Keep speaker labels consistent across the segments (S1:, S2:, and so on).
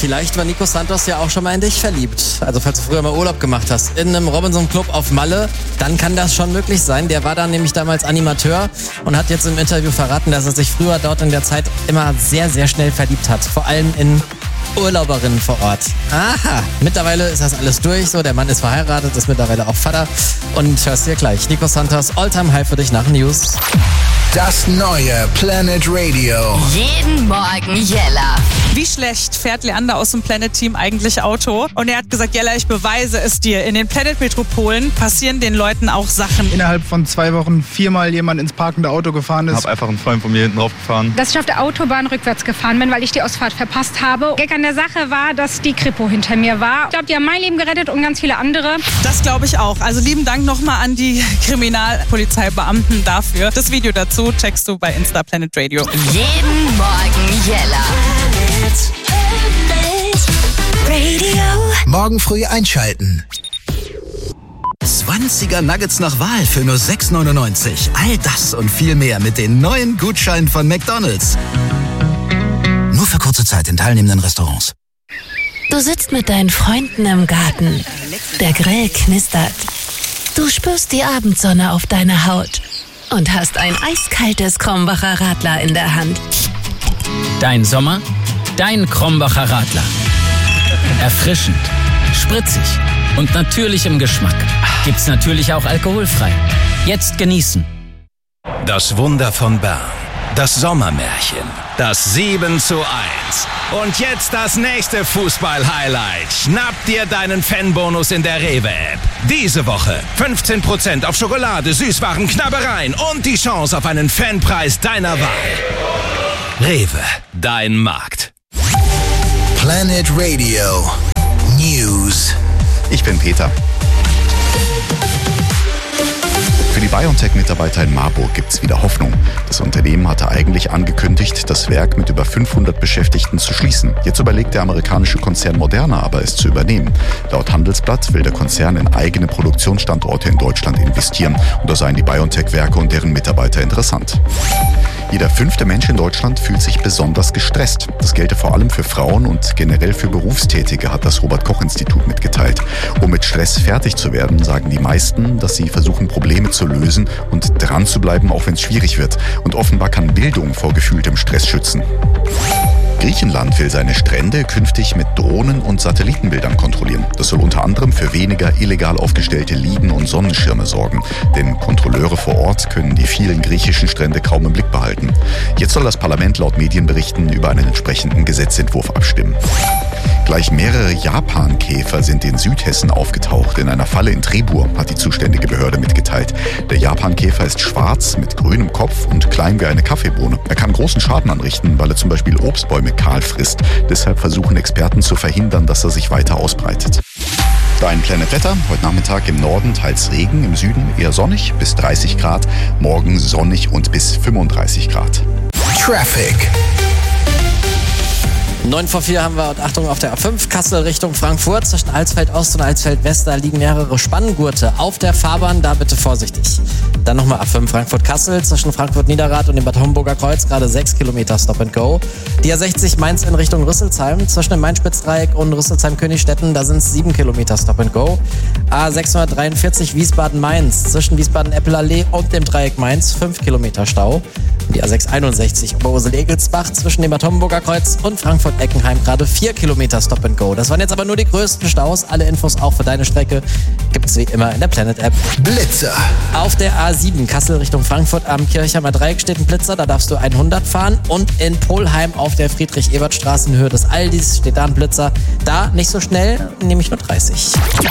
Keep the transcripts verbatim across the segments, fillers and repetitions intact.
S1: vielleicht war Nico Santos ja auch schon mal in dich verliebt. Also falls du früher mal Urlaub gemacht hast in einem Robinson-Club auf Malle, dann kann das schon möglich sein. Der war da nämlich damals Animateur und hat jetzt im Interview verraten, dass er sich früher dort in der Zeit immer sehr, sehr schnell verliebt hat. Vor allem in Urlauberinnen vor Ort. Aha, mittlerweile ist das alles durch. So, der Mann ist verheiratet, ist mittlerweile auch Vater. Und hörst dir gleich Nico Santos, Alltime High für dich nach News.
S2: Das neue Planet Radio.
S3: Jeden Morgen Jella.
S4: Wie schlecht fährt Leander aus dem Planet-Team eigentlich Auto? Und er hat gesagt, Jella, ich beweise es dir. In den Planet-Metropolen passieren den Leuten auch Sachen.
S5: Innerhalb von zwei Wochen viermal jemand ins parkende Auto gefahren ist.
S6: Ich habe einfach einen Freund von mir hinten drauf gefahren.
S7: Dass ich auf der Autobahn rückwärts gefahren bin, weil ich die Ausfahrt verpasst habe. Gag an der Sache war, dass die Kripo hinter mir war. Ich glaube, die haben mein Leben gerettet und ganz viele andere.
S4: Das glaube ich auch. Also lieben Dank nochmal an die Kriminalpolizeibeamten dafür. Das Video dazu checkst du bei Insta Planet Radio.
S3: Jeden Morgen Jella. Radio.
S2: Morgen früh einschalten. zwanziger Nuggets nach Wahl für nur sechs neunundneunzig. All das und viel mehr mit den neuen Gutscheinen von McDonald's. Nur für kurze Zeit in teilnehmenden Restaurants.
S8: Du sitzt mit deinen Freunden im Garten. Der Grill knistert. Du spürst die Abendsonne auf deiner Haut und hast ein eiskaltes Krombacher Radler in der Hand.
S9: Dein Sommer, dein Krombacher Radler. Erfrischend, spritzig und natürlich im Geschmack. Gibt's natürlich auch alkoholfrei. Jetzt genießen.
S10: Das Wunder von Bern. Das Sommermärchen. Das sieben zu eins. Und jetzt das nächste Fußball-Highlight. Schnapp dir deinen Fanbonus in der Rewe-App. Diese Woche fünfzehn Prozent auf Schokolade, Süßwaren, Knabbereien und die Chance auf einen Fanpreis deiner Wahl. Rewe, dein Markt.
S2: Planet Radio News.
S11: Ich bin Peter. Für die BioNTech-Mitarbeiter in Marburg gibt's wieder Hoffnung. Das Unternehmen hatte eigentlich angekündigt, das Werk mit über fünfhundert Beschäftigten zu schließen. Jetzt überlegt der amerikanische Konzern Moderna aber, es zu übernehmen. Laut Handelsblatt will der Konzern in eigene Produktionsstandorte in Deutschland investieren. Und da seien die BioNTech-Werke und deren Mitarbeiter interessant. Jeder fünfte Mensch in Deutschland fühlt sich besonders gestresst. Das gelte vor allem für Frauen und generell für Berufstätige, hat das Robert-Koch-Institut mitgeteilt. Um mit Stress fertig zu werden, sagen die meisten, dass sie versuchen, Probleme zu lösen und dran zu bleiben, auch wenn es schwierig wird. Und offenbar kann Bildung vor gefühltem Stress schützen. Griechenland will seine Strände künftig mit Drohnen und Satellitenbildern kontrollieren. Das soll unter anderem für weniger illegal aufgestellte Liegen und Sonnenschirme sorgen. Denn Kontrolleure vor Ort können die vielen griechischen Strände kaum im Blick behalten. Jetzt soll das Parlament laut Medienberichten über einen entsprechenden Gesetzentwurf abstimmen. Gleich mehrere Japankäfer sind in Südhessen aufgetaucht. In einer Falle in Trebur, hat die zuständige Behörde mitgeteilt. Der Japankäfer ist schwarz, mit grünem Kopf und klein wie eine Kaffeebohne. Er kann großen Schaden anrichten, weil er zum Beispiel Obstbäume kahl frisst. Deshalb versuchen Experten zu verhindern, dass er sich weiter ausbreitet. Dein Planet Wetter. Heute Nachmittag im Norden teils Regen, im Süden eher sonnig bis dreißig Grad. Morgen sonnig und bis fünfunddreißig Grad.
S2: Traffic.
S1: neun vor vier haben wir, und Achtung, auf der A fünf Kassel Richtung Frankfurt. Zwischen Alsfeld Ost und Alsfeld West, da liegen mehrere Spanngurte auf der Fahrbahn, da bitte vorsichtig. Dann nochmal A fünf Frankfurt-Kassel zwischen Frankfurt-Niederrad und dem Bad Homburger Kreuz, gerade sechs Kilometer Stop and Go. Die A sechzig Mainz in Richtung Rüsselsheim zwischen dem Main-Spitz-Dreieck und Rüsselsheim-Königstetten, da sind es sieben Kilometer Stop and Go. A sechshundertdreiundvierzig Wiesbaden-Mainz zwischen Wiesbaden-Eppelallee und dem Dreieck Mainz, fünf Kilometer Stau. Und die A sechshunderteinundsechzig Oberursel-Egelsbach zwischen dem Bad Homburger Kreuz und Frankfurt-Eckenheim, gerade vier Kilometer Stop and Go. Das waren jetzt aber nur die größten Staus. Alle Infos auch für deine Strecke gibt's wie immer in der Planet-App.
S2: Blitzer.
S1: Auf der A sieben Kassel Richtung Frankfurt am Kirchheimer Dreieck steht ein Blitzer, da darfst du hundert fahren. Und in Polheim auf der Friedrich-Ebert-Straße in Höhe des Aldis steht da ein Blitzer. Da nicht so schnell, nämlich nur dreißig.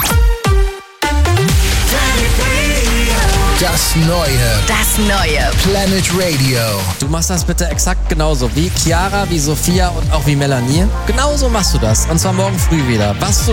S2: Das neue.
S3: Das neue.
S2: Planet Radio.
S1: Du machst das bitte exakt genauso wie Chiara, wie Sophia und auch wie Melanie. Genauso machst du das. Und zwar morgen früh wieder. Was du